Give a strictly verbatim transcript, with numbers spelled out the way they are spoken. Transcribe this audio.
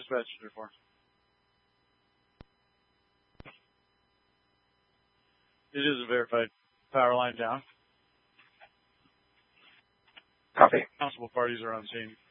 dispatch three four. It is a verified power line down. Copy. Possible parties are on scene.